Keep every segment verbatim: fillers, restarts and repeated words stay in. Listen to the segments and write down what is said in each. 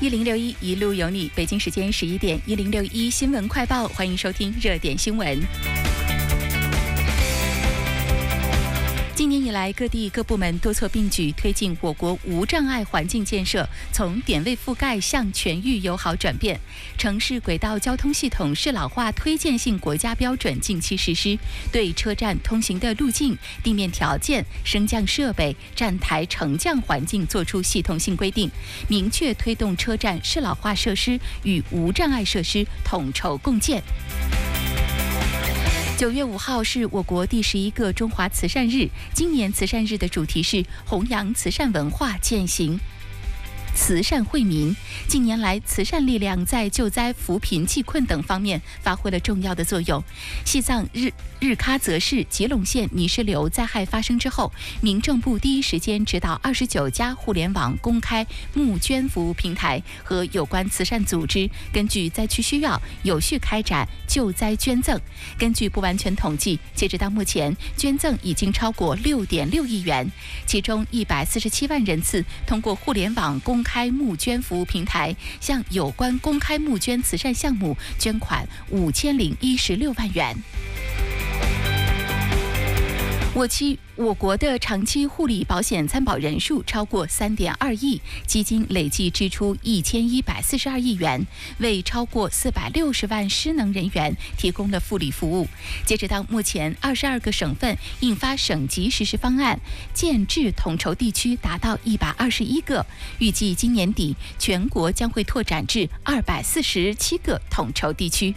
一零六一一路有你，北京时间十一点，一零六一新闻快报，欢迎收听热点新闻。今年以来，各地各部门多措并举，推进我国无障碍环境建设从点位覆盖向全域友好转变。城市轨道交通系统适老化推荐性国家标准近期实施，对车站通行的路径、地面条件、升降设备、站台乘降环境作出系统性规定，明确推动车站适老化设施与无障碍设施统筹共建。九月五号是我国第十一个中华慈善日，今年慈善日的主题是弘扬慈善文化，践行慈善惠民。近年来，慈善力量在救灾、扶贫济困等方面发挥了重要的作用。西藏日日喀则市吉隆县泥石流灾害发生之后，民政部第一时间指导二十九家互联网公开募捐服务平台和有关慈善组织，根据灾区需要，有序开展救灾捐赠。根据不完全统计，截止到目前，捐赠已经超过六点六亿元，其中一百四十七万人次通过互联网公开募捐服务平台向有关公开募捐慈善项目捐款五千零一十六万元。我期我国的长期护理保险参保人数超过三点二亿，基金累计支出一千一百四十二亿元，为超过四百六十万失能人员提供了护理服务。截止到目前，二十二个省份印发省级实施方案，建制统筹地区达到一百二十一个，预计今年底全国将会拓展至二百四十七个统筹地区。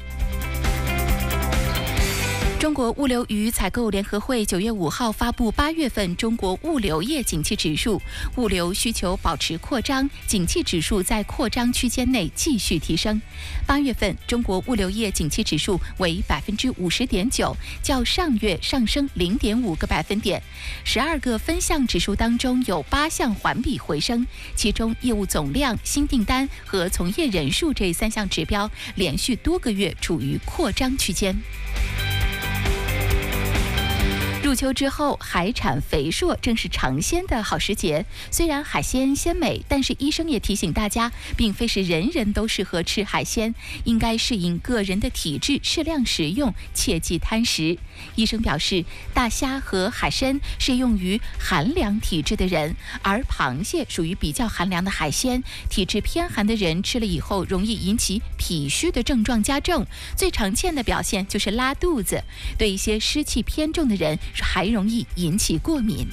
中国物流与采购联合会九月五号发布八月份中国物流业景气指数，物流需求保持扩张，景气指数在扩张区间内继续提升。八月份中国物流业景气指数为百分之五十点九，较上月上升零点五个百分点。十二个分项指数当中有八项环比回升，其中业务总量、新订单和从业人数这三项指标连续多个月处于扩张区间。入秋之后，海产肥硕正是尝鲜的好时节。虽然海鲜鲜美，但是医生也提醒大家，并非是人人都适合吃海鲜，应该适应个人的体质，适量食用，切忌贪食。医生表示，大虾和海参适用于寒凉体质的人，而螃蟹属于比较寒凉的海鲜，体质偏寒的人吃了以后容易引起脾虚的症状加重，最常见的表现就是拉肚子，对一些湿气偏重的人还容易引起过敏。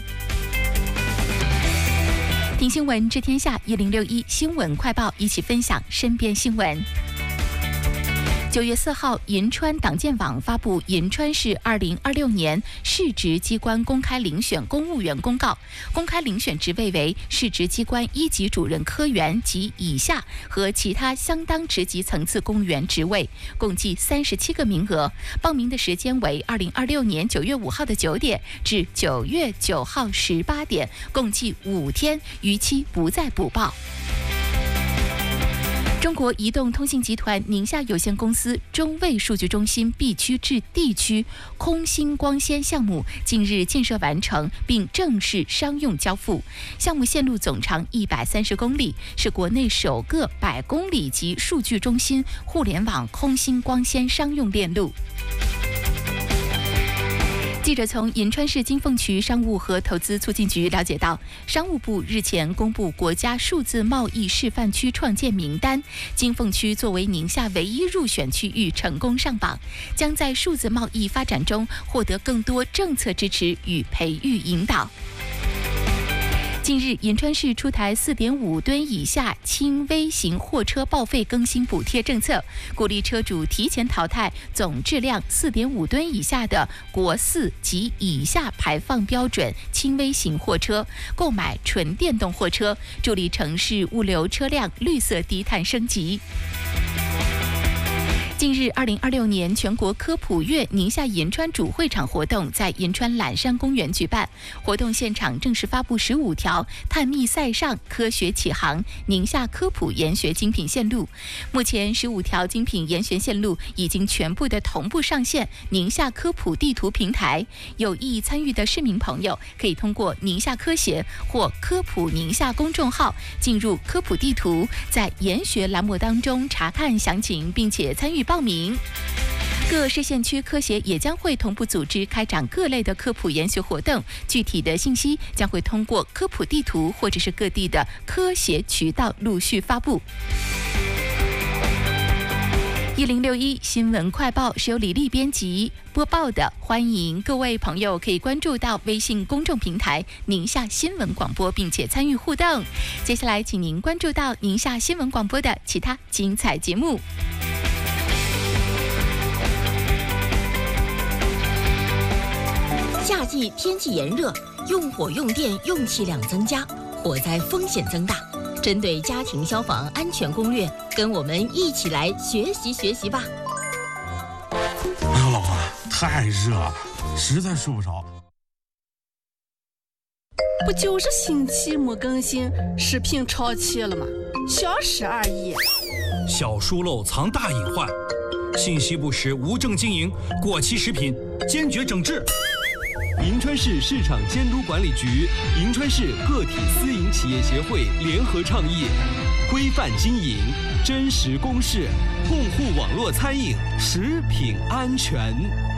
听新闻知天下，一零六一新闻快报，一起分享身边新闻。九月四号，银川党建网发布银川市二零二六年市直机关公开遴选公务员公告，公开遴选职位为市直机关一级主任科员及以下和其他相当职级层次公务员职位，共计三十七个名额。报名的时间为二零二六年九月五号的九点至九月九号十八点，共计五天，逾期不再补报。中国移动通信集团宁夏有限公司中卫数据中心 B 区至 D 区空心光纤项目近日建设完成，并正式商用交付。项目线路总长一百三十公里，是国内首个百公里级数据中心互联网空心光纤商用链路。记者从银川市金凤区商务和投资促进局了解到，商务部日前公布国家数字贸易示范区创建名单，金凤区作为宁夏唯一入选区域成功上榜，将在数字贸易发展中获得更多政策支持与培育引导。近日，银川市出台 四点五吨以下轻微型货车报废更新补贴政策，鼓励车主提前淘汰总质量 四点五吨以下的国四及以下排放标准轻微型货车，购买纯电动货车，助力城市物流车辆绿色低碳升级。 近日，二零二六年全国科普月宁夏银川主会场活动在银川揽山公园举办。活动现场正式发布十五条探秘塞上、科学启航宁夏科普研学精品线路。目前，十五条精品研学线路已经全部的同步上线宁夏科普地图平台。有意参与的市民朋友，可以通过宁夏科协或科普宁夏公众号进入科普地图，在研学栏目当中查看详情，并且参与报名。各市县区科协也将会同步组织开展各类的科普研学活动，具体的信息将会通过科普地图或者是各地的科协渠道陆续发布。一零六一新闻快报是由李丽编辑播报的，欢迎各位朋友可以关注到微信公众平台宁夏新闻广播，并且参与互动。接下来请您关注到宁夏新闻广播的其他精彩节目。 夏季天气炎热，用火用电用气量增加，火灾风险增大。针对家庭消防安全攻略，跟我们一起来学习学习吧。 哎呦，老婆，太热了，实在睡不着。 不就是新期没更新，视频超期了吗？小事而已。 小疏漏藏大隐患，信息不实、无证经营、过期食品，坚决整治。 银川市市场监督管理局、银川市个体私营企业协会联合倡议，规范经营，真实公示，共护网络餐饮食品安全。